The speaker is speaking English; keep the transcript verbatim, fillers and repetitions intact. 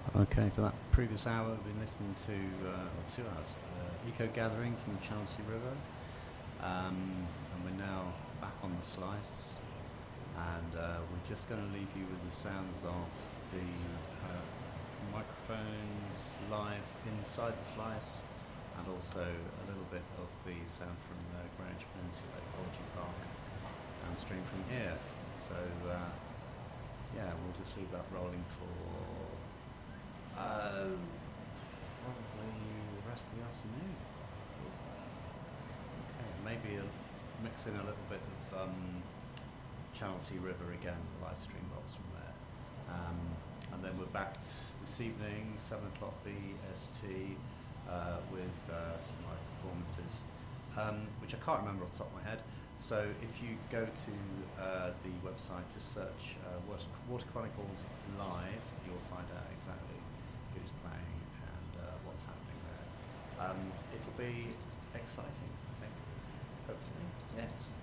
Okay, for that previous hour, we've been listening to, uh, or two hours, uh, Eco Gathering from the Chelsea River. Um, and we're now back on the slice. And uh, we're just going to leave you with the sounds of the uh, microphones live inside the slice, and also a little bit of the sound from uh, Greenwich Peninsula Ecology Park downstream from here. So, uh, yeah, we'll just leave that rolling for uh, probably the rest of the afternoon. Okay, maybe a, mix in a little bit of um, Chelsea River again, live stream box from there. Um, and then we're back this evening, seven o'clock B S T, uh, with uh, some live performances, um, which I can't remember off the top of my head. So if you go to uh, the website, just search uh, Water, Water Chronicles Live, you'll find out exactly who's playing and uh, what's happening there. Um, it'll be exciting, I think, hopefully. Yes.